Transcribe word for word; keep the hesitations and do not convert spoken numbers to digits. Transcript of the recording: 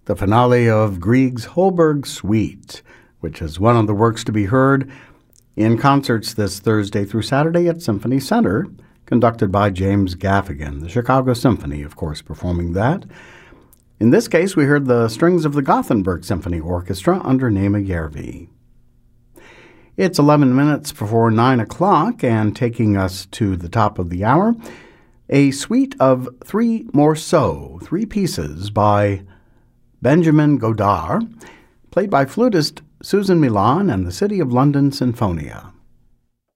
the finale of Grieg's Holberg Suite, which is one of the works to be heard in concerts this Thursday through Saturday at Symphony Center, conducted by James Gaffigan, the Chicago Symphony, of course, performing that. In this case, we heard the strings of the Gothenburg Symphony Orchestra under Nema Järvi. It's eleven minutes before nine o'clock, and taking us to the top of the hour, a suite of three morceaux, three pieces by Benjamin Godard, played by flutist Susan Milan and the City of London Sinfonia.